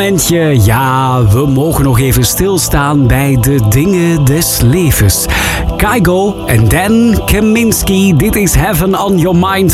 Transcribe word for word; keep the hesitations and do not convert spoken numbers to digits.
momentje. Ja, we mogen nog even stilstaan bij de dingen des levens. Kygo en Dan Kaminski, dit is Heaven on Your Mind